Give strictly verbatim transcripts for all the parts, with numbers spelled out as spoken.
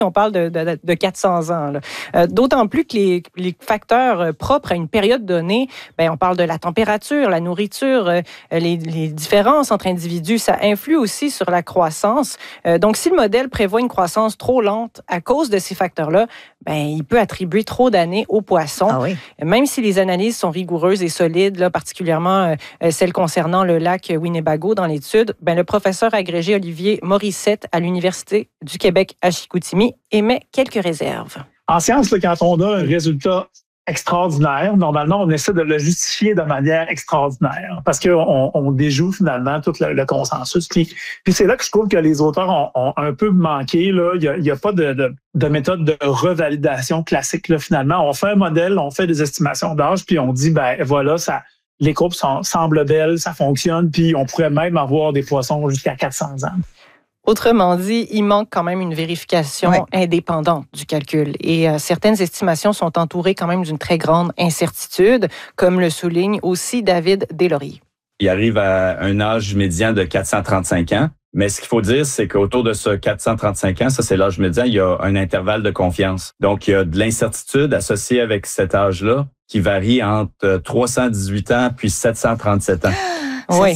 On parle de, de, de quatre cents ans. Là. Euh, d'autant plus que les, les facteurs propres à une période donnée, ben, on parle de la température, la nourriture, euh, les, les différences entre individus, ça influe aussi sur la croissance. Euh, donc, si le modèle prévoit une croissance trop lente à cause de ces facteurs-là, ben, il peut attribuer trop d'années aux poissons. Ah oui. Même si les analyses sont rigoureuses et solides, là, particulièrement euh, celles concernant le lac Winnebago dans l'étude, ben, le professeur agrégé Olivier Morissette à l'Université du Québec à Chicoutimi émet quelques réserves. En science, là, quand on a un résultat extraordinaire, normalement, on essaie de le justifier de manière extraordinaire parce qu'on on déjoue finalement tout le, le consensus. Puis, puis c'est là que je trouve que les auteurs ont, ont un peu manqué. Là. Il n'y a, il y a pas de, de, de méthode de revalidation classique. Là, finalement, on fait un modèle, on fait des estimations d'âge, puis on dit, ben voilà, ça, les courbes sont, semblent belles, ça fonctionne, puis on pourrait même avoir des poissons jusqu'à quatre cents ans. Autrement dit, il manque quand même une vérification oui. indépendante du calcul. Et euh, certaines estimations sont entourées quand même d'une très grande incertitude, comme le souligne aussi David Deslauriers. Il arrive à un âge médian de quatre cent trente-cinq ans. Mais ce qu'il faut dire, c'est qu'autour de ce quatre cent trente-cinq ans, ça c'est l'âge médian, il y a un intervalle de confiance. Donc, il y a de l'incertitude associée avec cet âge-là qui varie entre trois cent dix-huit ans puis sept cent trente-sept ans. Oui.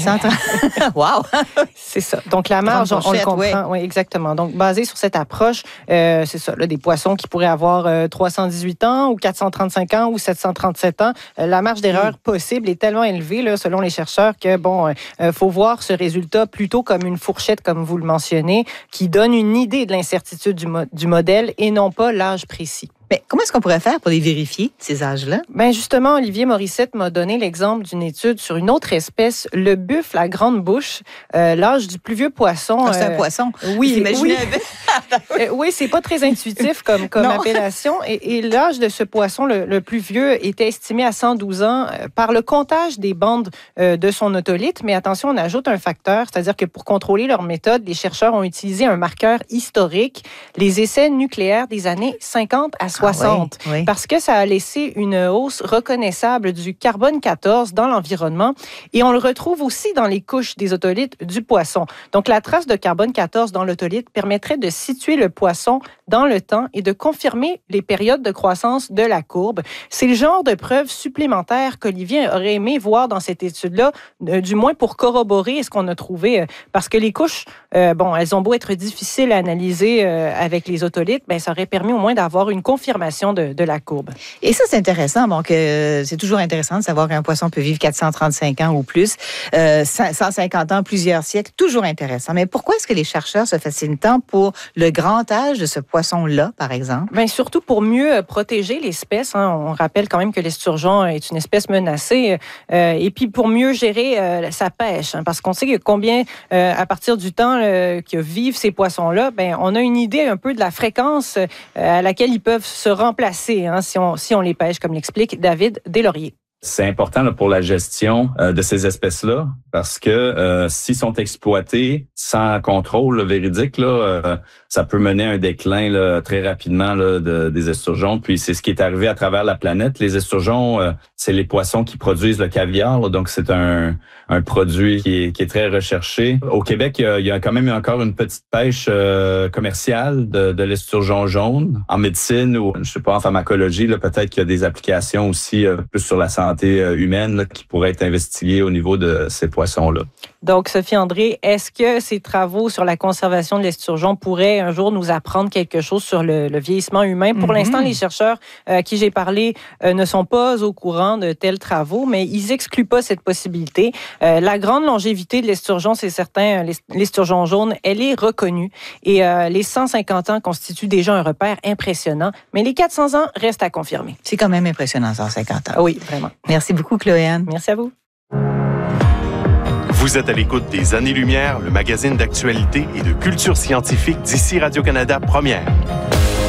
Wow! C'est ça. Donc, la marge, on, on le comprend. Oui. oui, exactement. Donc, basé sur cette approche, euh, c'est ça, là, des poissons qui pourraient avoir euh, trois cent dix-huit ans ou quatre cent trente-cinq ans ou sept cent trente-sept ans, euh, la marge d'erreur mmh. possible est tellement élevée, là, selon les chercheurs, que, bon, euh, faut voir ce résultat plutôt comme une fourchette, comme vous le mentionnez, qui donne une idée de l'incertitude du, mo- du modèle et non pas l'âge précis. Mais comment est-ce qu'on pourrait faire pour les vérifier, ces âges-là? Bien, justement, Olivier Morissette m'a donné l'exemple d'une étude sur une autre espèce, le buffle à grande bouche, euh, l'âge du plus vieux poisson. Ah, c'est euh, un poisson? Oui, oui. un... oui, c'est pas très intuitif comme, comme appellation. Et, et l'âge de ce poisson le, le plus vieux était estimé à cent douze ans euh, par le comptage des bandes euh, de son otolithe. Mais attention, on ajoute un facteur, c'est-à-dire que pour contrôler leur méthode, les chercheurs ont utilisé un marqueur historique, les essais nucléaires des années cinquante à soixante, ah, oui, oui. parce que ça a laissé une hausse reconnaissable du carbone quatorze dans l'environnement et on le retrouve aussi dans les couches des otolithes du poisson. Donc, la trace de carbone quatorze dans l'otolithe permettrait de situer le poisson dans le temps et de confirmer les périodes de croissance de la courbe. C'est le genre de preuve supplémentaire qu'Olivier aurait aimé voir dans cette étude-là, euh, du moins pour corroborer ce qu'on a trouvé, euh, parce que les couches, euh, bon, elles ont beau être difficiles à analyser euh, avec les otolithes, ben, ça aurait permis au moins d'avoir une confirmation de, de la courbe. Et ça, c'est intéressant. Bon, que c'est toujours intéressant de savoir qu'un poisson peut vivre quatre cent trente-cinq ans ou plus, euh, cent cinquante ans, plusieurs siècles, toujours intéressant. Mais pourquoi est-ce que les chercheurs se fascinent tant pour le grand âge de ce poisson-là, par exemple? Bien, surtout pour mieux protéger l'espèce. Hein. On rappelle quand même que l'esturgeon est une espèce menacée. Euh, et puis, pour mieux gérer euh, sa pêche. Hein, parce qu'on sait que combien, euh, à partir du temps euh, que vivent ces poissons-là, ben, on a une idée un peu de la fréquence euh, à laquelle ils peuvent se remplacer hein, si, on, si on les pêche, comme l'explique David Deslauriers. C'est important là, pour la gestion euh, de ces espèces-là parce que euh, s'ils sont exploités sans contrôle là, véridique, là, euh, ça peut mener à un déclin là, très rapidement là, de, des esturgeons. Puis c'est ce qui est arrivé à travers la planète. Les esturgeons, euh, c'est les poissons qui produisent le caviar, là, donc c'est un, un produit qui est, qui est très recherché. Au Québec, il y a, il y a quand même encore une petite pêche euh, commerciale de, de l'esturgeon jaune. En médecine ou je sais pas en pharmacologie, là, peut-être qu'il y a des applications aussi euh, plus sur la santé humaine là, qui pourrait être investiguée au niveau de ces poissons-là. Donc, Sophie André, est-ce que ces travaux sur la conservation de l'esturgeon pourraient un jour nous apprendre quelque chose sur le, le vieillissement humain? Pour mm-hmm. l'instant, les chercheurs à qui j'ai parlé euh, ne sont pas au courant de tels travaux, mais ils excluent pas cette possibilité. Euh, la grande longévité de l'esturgeon, c'est certain, l'esturgeon jaune, elle est reconnue. Et euh, les cent cinquante ans constituent déjà un repère impressionnant, mais les quatre cents ans restent à confirmer. C'est quand même impressionnant, cent cinquante ans. Oui, vraiment. Merci beaucoup, Chloé-Anne. Merci à vous. Vous êtes à l'écoute des Années-Lumière, le magazine d'actualité et de culture scientifique d'ici Radio-Canada Première.